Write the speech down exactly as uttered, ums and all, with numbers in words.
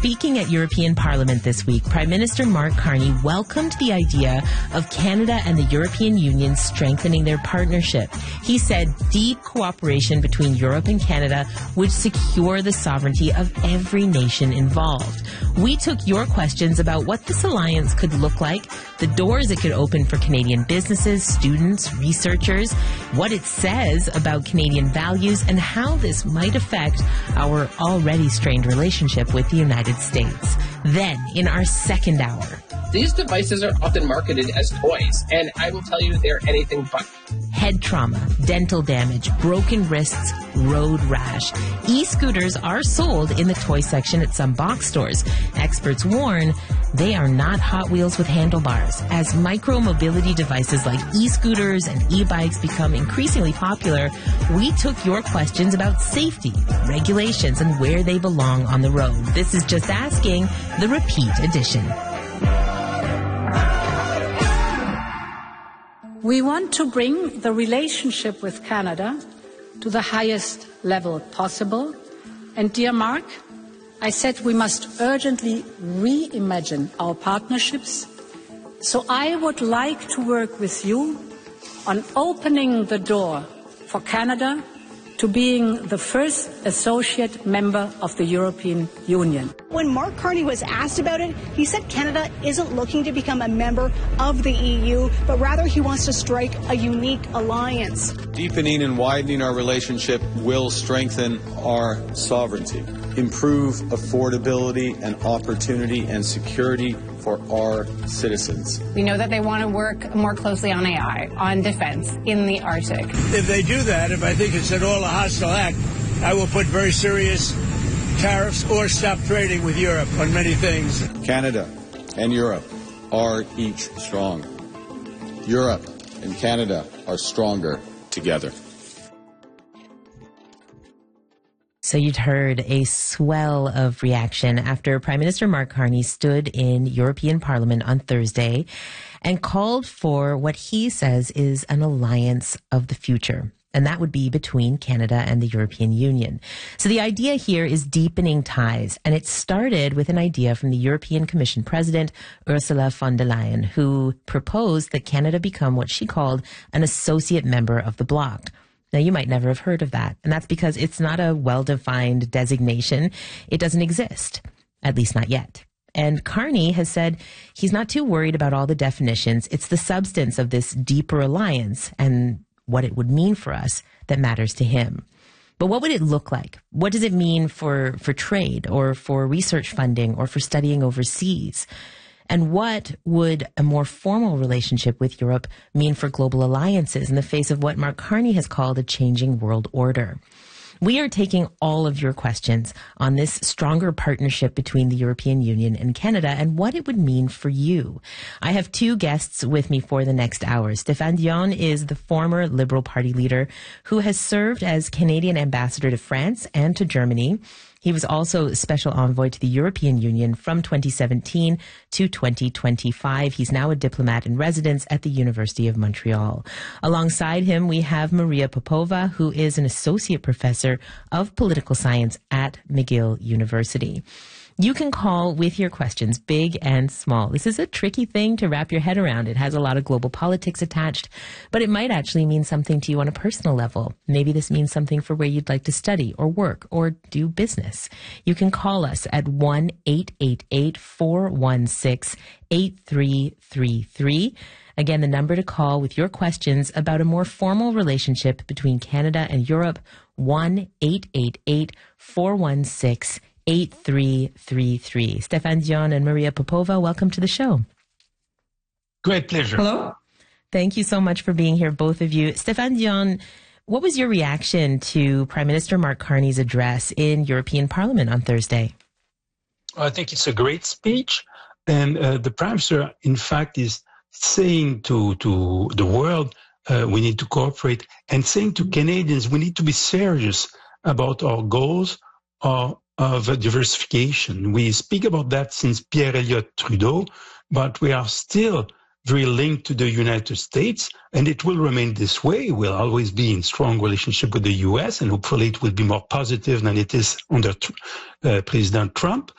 Speaking at European Parliament this week, Prime Minister Mark Carney welcomed the idea of Canada and the European Union strengthening their partnership. He said deep cooperation between Europe and Canada would secure the sovereignty of every nation involved. We took your questions about what this alliance could look like, the doors it could open for Canadian businesses, students, researchers, what it says about Canadian values, and how this might affect our already strained relationship with the United States. Then, in our second hour, these devices are often marketed as toys, and I will tell you they're anything but. Head trauma, dental damage, broken wrists, road rash. E-scooters are sold in the toy section at some box stores. Experts warn they are not Hot Wheels with handlebars. As micro-mobility devices like e-scooters and e-bikes become increasingly popular, we took your questions about safety, regulations, and where they belong on the road. This is Just Asking, the repeat edition. We want to bring the relationship with Canada to the highest level possible. And dear Mark, I said we must urgently reimagine our partnerships. So I would like to work with you on opening the door for Canada to being the first associate member of the European Union. When Mark Carney was asked about it, he said Canada isn't looking to become a member of the E U, but rather he wants to strike a unique alliance. Deepening and widening our relationship will strengthen our sovereignty, improve affordability and opportunity and security for our citizens. We know that they want to work more closely on A I, on defense, in the Arctic. If they do that, if I think it's at all a hostile act, I will put very serious tariffs or stop trading with Europe on many things. Canada and Europe are each strong. Europe and Canada are stronger together. So you'd heard a swell of reaction after Prime Minister Mark Carney stood in European Parliament on Thursday and called for what he says is an alliance of the future. And that would be between Canada and the European Union. So the idea here is deepening ties. And it started with an idea from the European Commission President, Ursula von der Leyen, who proposed that Canada become what she called an associate member of the bloc. Now, you might never have heard of that, and that's because it's not a well-defined designation. It doesn't exist, at least not yet. And Carney has said he's not too worried about all the definitions. It's the substance of this deeper alliance and what it would mean for us that matters to him. But what would it look like? What does it mean for, for trade or for research funding or for studying overseas? And what would a more formal relationship with Europe mean for global alliances in the face of what Mark Carney has called a changing world order? We are taking all of your questions on this stronger partnership between the European Union and Canada and what it would mean for you. I have two guests with me for the next hour. Stéphane Dion is the former Liberal Party leader who has served as Canadian ambassador to France and to Germany. He was also special envoy to the European Union from twenty seventeen to twenty twenty-five. He's now a diplomat in residence at the University of Montreal. Alongside him, we have Maria Popova, who is an associate professor of political science at McGill University. You can call with your questions, big and small. This is a tricky thing to wrap your head around. It has a lot of global politics attached, but it might actually mean something to you on a personal level. Maybe this means something for where you'd like to study or work or do business. You can call us at one eight eight eight, four one six, eight three three three. Again, the number to call with your questions about a more formal relationship between Canada and Europe, one eight eight eight, four one six, eight three three three. Stéphane Dion and Maria Popova, welcome to the show. Great pleasure. Hello. Thank you so much for being here, both of you. Stéphane Dion, what was your reaction to Prime Minister Mark Carney's address in European Parliament on Thursday? I think it's a great speech. And uh, the Prime Minister, in fact, is saying to, to the world, uh, we need to cooperate, and saying to Canadians, we need to be serious about our goals, our of diversification. We speak about that since Pierre Elliott Trudeau, but we are still very linked to the United States, and it will remain this way. We'll always be in strong relationship with the U S, and hopefully it will be more positive than it is under uh, President Trump.